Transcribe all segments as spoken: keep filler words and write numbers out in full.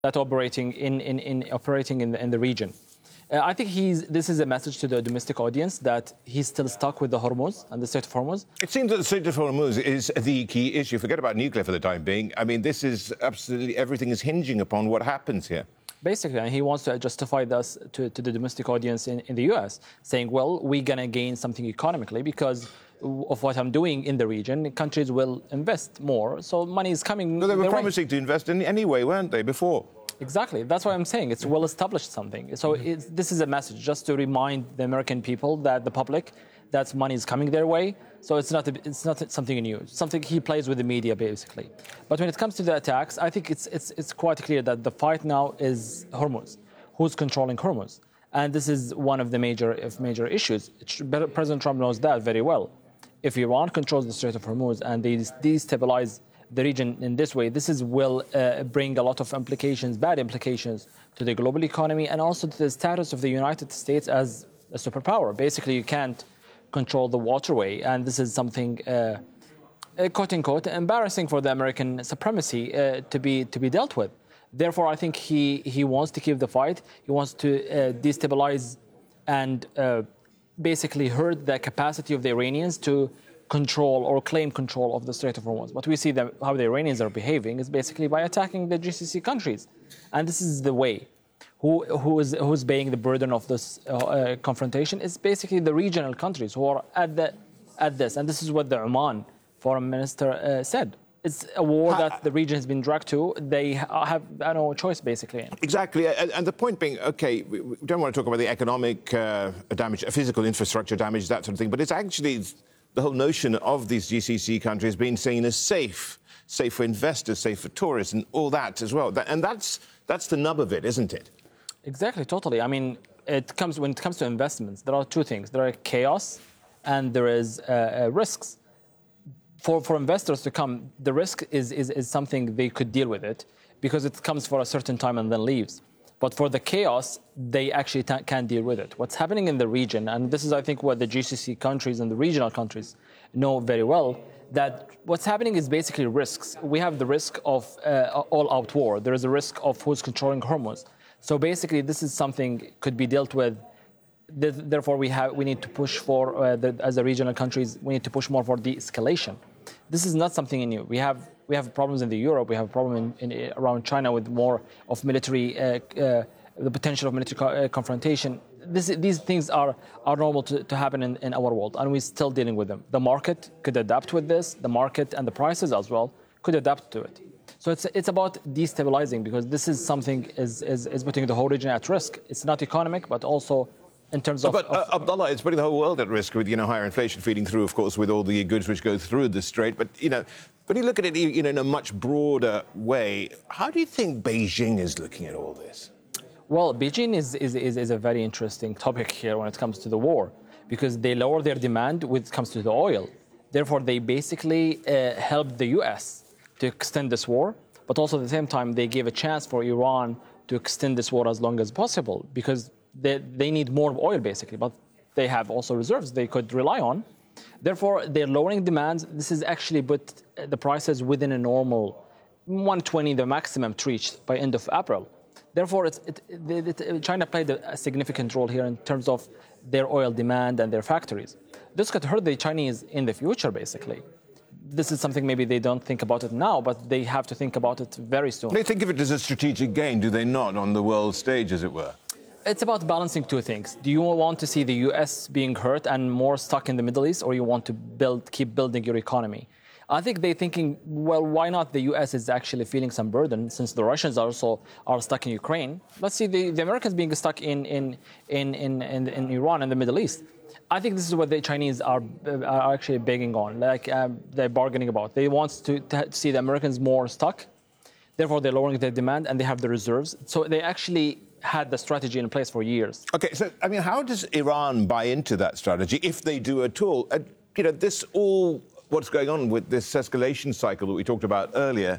that operating in, in, in operating in the, in the region. Uh, I think he's, this is a message to the domestic audience that he's still stuck with the Hormuz and the Strait of Hormuz. It seems that the Strait of Hormuz is the key issue. Forget about nuclear for the time being. I mean, this is absolutely everything is hinging upon what happens here. Basically, and he wants to justify this to, to the domestic audience in, in the U S, saying, well, we're going to gain something economically because of what I'm doing in the region. Countries will invest more, so money is coming. No, they were promising way. to invest in anyway, weren't they, before? Exactly. That's why I'm saying it's well-established something. So it's, this is a message just to remind the American people, that the public, that money is coming their way. So it's not, a, it's not something new. It's something he plays with the media, basically. But when it comes to the attacks, I think it's, it's, it's quite clear that the fight now is Hormuz. Who's controlling Hormuz? And this is one of the major, if major issues. President Trump knows that very well. If Iran controls the Strait of Hormuz and they destabilize the region in this way, this is, will uh, bring a lot of implications, bad implications, to the global economy and also to the status of the United States as a superpower. Basically, you can't control the waterway, and this is something, uh, uh, quote-unquote, embarrassing for the American supremacy uh, to be to be dealt with. Therefore, I think he, he wants to keep the fight. He wants to uh, destabilize and uh, basically hurt the capacity of the Iranians to control or claim control of the Strait of Hormuz. But we see that how the Iranians are behaving is basically by attacking the G C C countries. And this is the way. Who, who is who's bearing the burden of this uh, uh, confrontation is basically the regional countries who are at, the, at this. And this is what the Oman foreign minister uh, said. It's a war that the region has been dragged to. They have no choice, basically. Exactly. And the point being, OK, we don't want to talk about the economic uh, damage, physical infrastructure damage, that sort of thing, but it's actually the whole notion of these G C C countries being seen as safe, safe for investors, safe for tourists, and all that as well. And that's, that's the nub of it, isn't it? Exactly, totally. I mean, it comes when it comes to investments, there are two things. There are chaos and there is uh, uh, risks. For, for investors to come, the risk is, is, is something they could deal with it because it comes for a certain time and then leaves. But for the chaos, they actually can't deal with it. What's happening in the region, and this is, I think, what the G C C countries and the regional countries know very well, that what's happening is basically risks. We have the risk of uh, all-out war. There is a risk of who's controlling Hormuz. So basically, this is something could be dealt with. Therefore, we have we need to push for, uh, the, as a regional countries, we need to push more for de-escalation. This is not something new. We have we have problems in the Europe. We have a problem in, in, around China with more of military, uh, uh, the potential of military co uh, confrontation. This, these things are are normal to, to happen in, in our world, and we're still dealing with them. The market could adapt with this. The market and the prices as well could adapt to it. So it's it's about destabilizing, because this is something is is, is putting the whole region at risk. It's not economic, but also in terms of... But, uh, of Abdullah, it's putting the whole world at risk with, you know, higher inflation feeding through, of course, with all the goods which go through the strait. But, you know, when you look at it, you know, in a much broader way, how do you think Beijing is looking at all this? Well, Beijing is, is, is, is a very interesting topic here when it comes to the war, because they lower their demand when it comes to the oil. Therefore, they basically uh, help the U S to extend this war, but also at the same time, they give a chance for Iran to extend this war as long as possible, because They, they need more oil, basically, but they have also reserves they could rely on. Therefore, they're lowering demands. This is actually put the prices within a normal one twenty, the maximum to reach by end of April. Therefore, it's, it, it, it, China played a significant role here in terms of their oil demand and their factories. This could hurt the Chinese in the future, basically. This is something maybe they don't think about it now, but they have to think about it very soon. They think of it as a strategic gain, do they not, on the world stage, as it were? It's about balancing two things. Do you want to see the U S being hurt and more stuck in the Middle East, or you want to build, keep building your economy? I think they're thinking, well, why not? The U S is actually feeling some burden since the Russians also are stuck in Ukraine. Let's see the, the Americans being stuck in, in, in, in, in, in Iran and the Middle East. I think this is what the Chinese are, are actually begging on, like um, they're bargaining about. They want to, to see the Americans more stuck. Therefore, they're lowering their demand and they have the reserves. So they actually had the strategy in place for years. OK, so, I mean, how does Iran buy into that strategy, if they do at all? Uh, you know, this all, what's going on with this escalation cycle that we talked about earlier,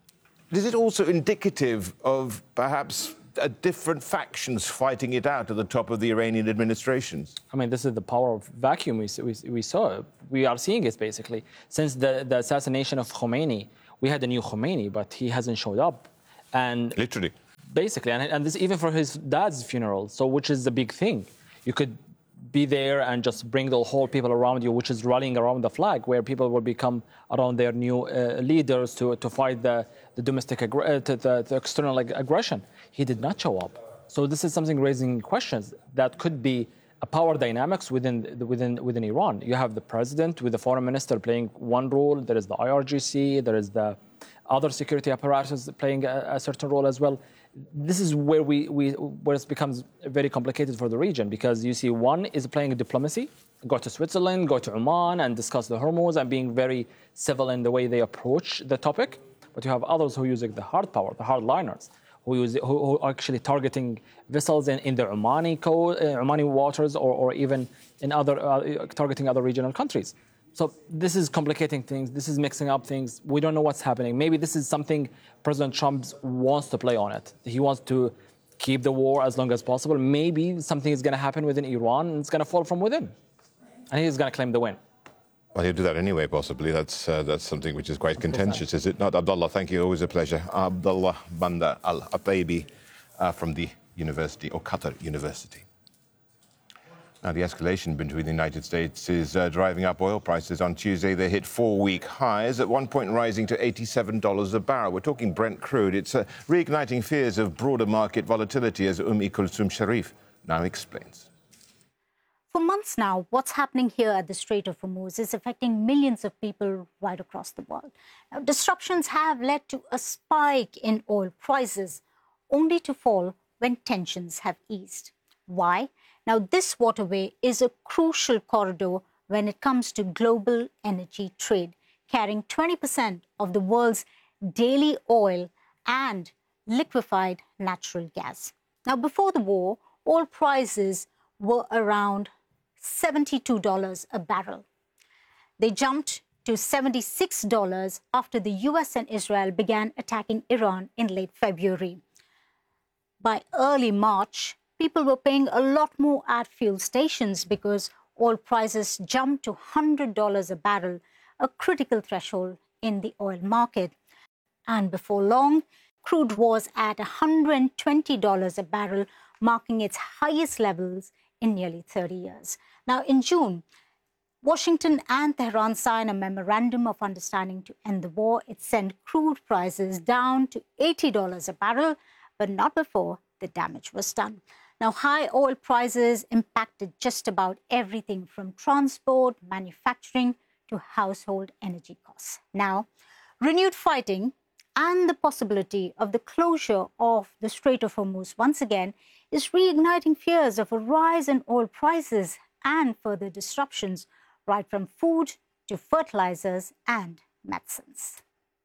is it also indicative of perhaps uh, different factions fighting it out at the top of the Iranian administrations? I mean, this is the power of vacuum we, we, we saw. We are seeing it, basically. Since the, the assassination of Khomeini, we had a new Khomeini, but he hasn't showed up. And literally. basically, and, and this even for his dad's funeral, so which is the big thing. You could be there and just bring the whole people around you, which is rallying around the flag, where people will become around their new uh, leaders to, to fight the, the domestic, aggr- uh, to the, the external like, aggression. He did not show up. So this is something raising questions that could be a power dynamics within, within, within Iran. You have the president with the foreign minister playing one role. There is the I R G C. There is the other security apparatus playing a, a certain role as well. This is where we, we where it becomes very complicated for the region, because you see one is playing diplomacy, go to Switzerland, go to Oman and discuss the Hormuz and being very civil in the way they approach the topic. But you have others who are using the hard power, the hardliners, who, use, who, who are actually targeting vessels in, in the Omani, co- uh, Omani waters or, or even in other uh, targeting other regional countries. So this is complicating things. This is mixing up things. We don't know what's happening. Maybe this is something President Trump wants to play on it. He wants to keep the war as long as possible. Maybe something is going to happen within Iran and it's going to fall from within. And he's going to claim the win. Well, he'll do that anyway, possibly. That's uh, that's something which is quite contentious, is it not? Abdullah, thank you. Always a pleasure. Abdullah Bandar Al-Ataibi uh, from the University, or Qatar University. Now, the escalation between the United States is uh, driving up oil prices. On Tuesday, they hit four-week highs, at one point rising to eighty-seven dollars a barrel. We're talking Brent crude. It's uh, reigniting fears of broader market volatility, as Ummi Kulsum Sharif now explains. For months now, what's happening here at the Strait of Hormuz is affecting millions of people right across the world. Now, disruptions have led to a spike in oil prices, only to fall when tensions have eased. Why? Now, this waterway is a crucial corridor when it comes to global energy trade, carrying twenty percent of the world's daily oil and liquefied natural gas. Now, before the war, oil prices were around seventy-two dollars a barrel. They jumped to seventy-six dollars after the U S and Israel began attacking Iran in late February. By early March, people were paying a lot more at fuel stations because oil prices jumped to one hundred dollars a barrel, a critical threshold in the oil market. And before long, crude was at one hundred twenty dollars a barrel, marking its highest levels in nearly thirty years. Now, in June, Washington and Tehran signed a memorandum of understanding to end the war. It sent crude prices down to eighty dollars a barrel, but not before the damage was done. Now, high oil prices impacted just about everything from transport, manufacturing, to household energy costs. Now, renewed fighting and the possibility of the closure of the Strait of Hormuz once again is reigniting fears of a rise in oil prices and further disruptions, right from food to fertilizers and medicines.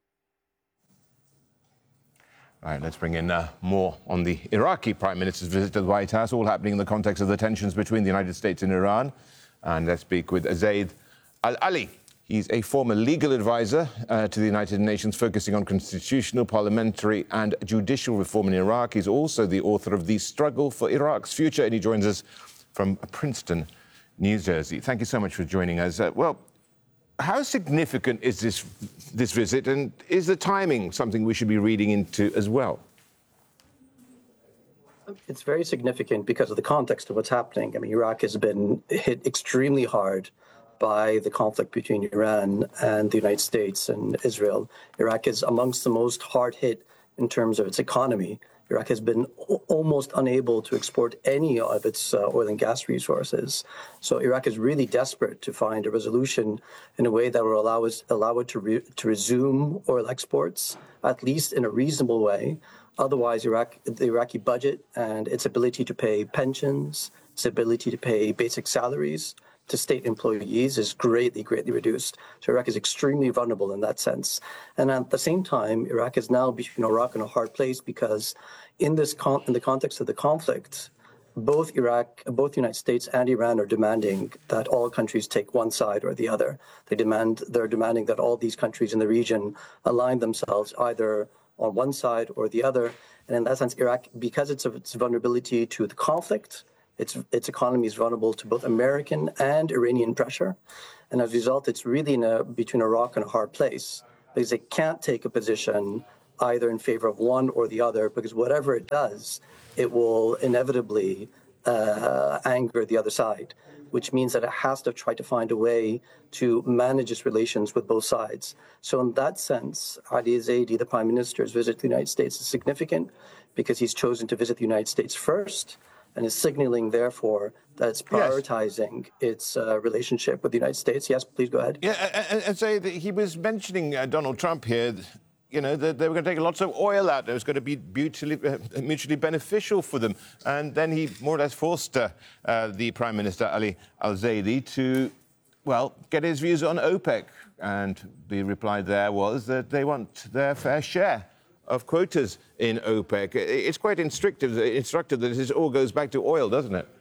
All right, let's bring in uh, more on the Iraqi Prime Minister's visit to the White House, all happening in the context of the tensions between the United States and Iran. And let's speak with Zaid Al-Ali. He's a former legal advisor uh, to the United Nations, focusing on constitutional, parliamentary and judicial reform in Iraq. He's also the author of The Struggle for Iraq's Future, and he joins us from Princeton, New Jersey. Thank you so much for joining us. Uh, well, how significant is this this visit, and is the timing something we should be reading into as well? It's very significant because of the context of what's happening. I mean, Iraq has been hit extremely hard by the conflict between Iran and the United States and Israel. Iraq is amongst the most hard hit in terms of its economy. Iraq has been almost unable to export any of its uh, oil and gas resources. So Iraq is really desperate to find a resolution in a way that will allow us allow it to, re, to resume oil exports, at least in a reasonable way. Otherwise, Iraq, the Iraqi budget and its ability to pay pensions, its ability to pay basic salaries to state employees is greatly, greatly reduced. So Iraq is extremely vulnerable in that sense. And at the same time, Iraq is now between a rock and a hard place because in this con- in the context of the conflict, both Iraq, both the United States and Iran are demanding that all countries take one side or the other. They demand, they're demanding that all these countries in the region align themselves either on one side or the other. And in that sense, Iraq, because it's of its vulnerability to the conflict, its its economy is vulnerable to both American and Iranian pressure. And as a result, it's really in a, between a rock and a hard place because they can't take a position either in favor of one or the other, because whatever it does, it will inevitably uh, anger the other side, which means that it has to try to find a way to manage its relations with both sides. So in that sense, Ali Zaidi, the Prime Minister's visit to the United States is significant because he's chosen to visit the United States first and is signaling, therefore, that it's prioritizing yes. its uh, relationship with the United States. Yes, please go ahead. Yeah, and, and say that he was mentioning uh, Donald Trump here, you know, that they were going to take lots of oil out. It was going to be mutually, uh, mutually beneficial for them. And then he more or less forced uh, uh, the Prime Minister, Ali Al-Zaidi, to, well, get his views on OPEC. And the reply there was that they want their fair share of quotas in OPEC. It's quite instructive, instructive that this all goes back to oil, doesn't it?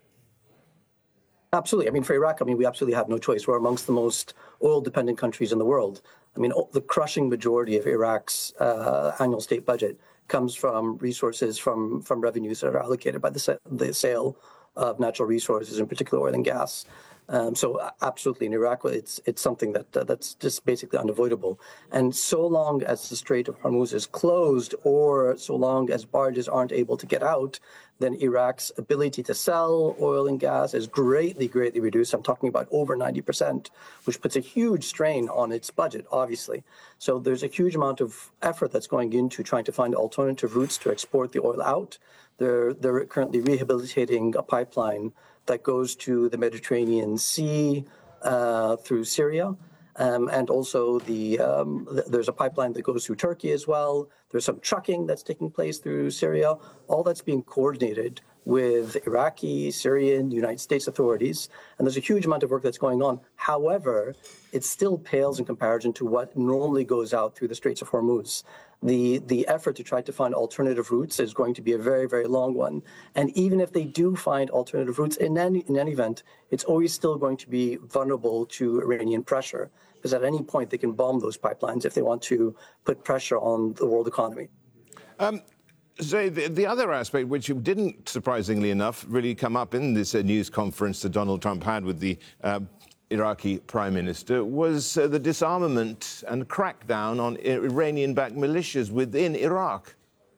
Absolutely. I mean, for Iraq, I mean, we absolutely have no choice. We're amongst the most oil-dependent countries in the world. I mean, the crushing majority of Iraq's uh, annual state budget comes from resources, from, from revenues that are allocated by the, sa- the sale of natural resources, in particular oil and gas. Um, so absolutely, in Iraq, it's it's something that uh, that's just basically unavoidable. And so long as the Strait of Hormuz is closed, or so long as barges aren't able to get out, then Iraq's ability to sell oil and gas is greatly, greatly reduced. I'm talking about over ninety percent, which puts a huge strain on its budget, obviously. So there's a huge amount of effort that's going into trying to find alternative routes to export the oil out. They're, they're currently rehabilitating a pipeline that goes to the Mediterranean Sea uh, through Syria. Um, and also the um, th- there's a pipeline that goes through Turkey as well. There's some trucking that's taking place through Syria. All that's being coordinated with Iraqi, Syrian, United States authorities. And there's a huge amount of work that's going on. However, it still pales in comparison to what normally goes out through the Straits of Hormuz. The, the effort to try to find alternative routes is going to be a very, very long one. And even if they do find alternative routes, in any, in any event, it's always still going to be vulnerable to Iranian pressure, because at any point they can bomb those pipelines if they want to put pressure on the world economy. Um, so the, the other aspect, which didn't, surprisingly enough, really come up in this uh, news conference that Donald Trump had with the uh, Iraqi Prime Minister, was uh, the disarmament and crackdown on Iranian-backed militias within Iraq.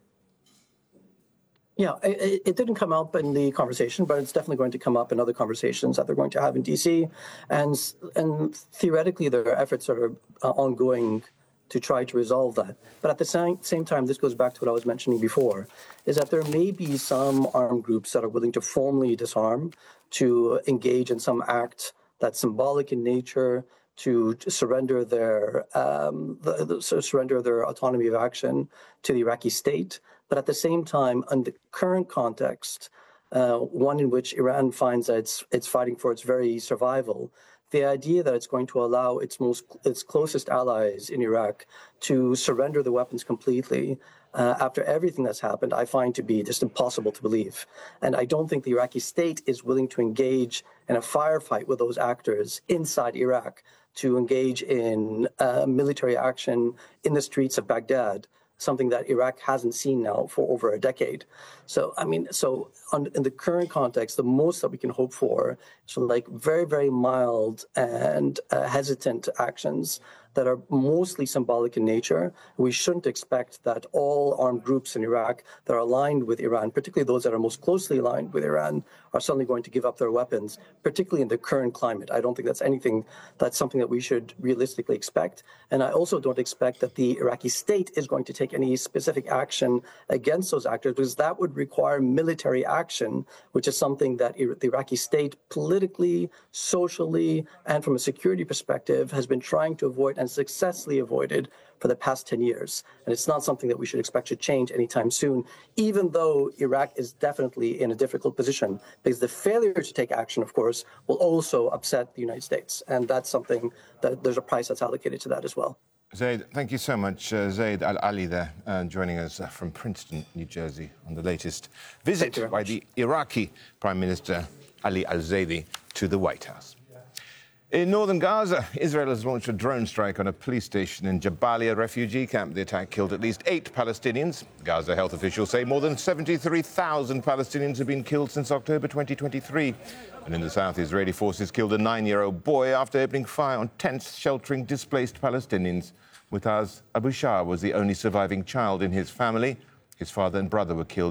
Yeah, it, it didn't come up in the conversation, but it's definitely going to come up in other conversations that they're going to have in D C. And, and theoretically, there are efforts that are uh, ongoing to try to resolve that. But at the same, same time, this goes back to what I was mentioning before, is that there may be some armed groups that are willing to formally disarm, to engage in some act that's symbolic in nature, to surrender their um, the, the, so surrender their autonomy of action to the Iraqi state. But at the same time, in the current context, uh, one in which Iran finds that it's it's fighting for its very survival, the idea that it's going to allow its most its closest allies in Iraq to surrender the weapons completely Uh, after everything that's happened, I find to be just impossible to believe. And I don't think the Iraqi state is willing to engage in a firefight with those actors inside Iraq, to engage in uh, military action in the streets of Baghdad, something that Iraq hasn't seen now for over a decade. So, I mean, so on, in the current context, the most that we can hope for is like very, very mild and uh, hesitant actions that are mostly symbolic in nature. We shouldn't expect that all armed groups in Iraq that are aligned with Iran, particularly those that are most closely aligned with Iran, are suddenly going to give up their weapons, particularly in the current climate. I don't think that's anything, that's something that we should realistically expect. And I also don't expect that the Iraqi state is going to take any specific action against those actors, because that would require military action, which is something that the Iraqi state politically, socially, and from a security perspective has been trying to avoid and successfully avoided for the past ten years. And it's not something that we should expect to change anytime soon, even though Iraq is definitely in a difficult position, because the failure to take action, of course, will also upset the United States. And that's something that there's a price that's allocated to that as well. Zaid, thank you so much. Uh, Zaid Al-Ali there, uh, joining us uh, from Princeton, New Jersey, on the latest visit by much. the Iraqi Prime Minister Ali Al-Zaidi to the White House. In northern Gaza, Israel has launched a drone strike on a police station in Jabalia refugee camp. The attack killed at least eight Palestinians. Gaza health officials say more than seventy-three thousand Palestinians have been killed since October twenty twenty-three. And in the south, Israeli forces killed a nine-year-old boy after opening fire on tents sheltering displaced Palestinians. Mutaz Abu Shah was the only surviving child in his family. His father and brother were killed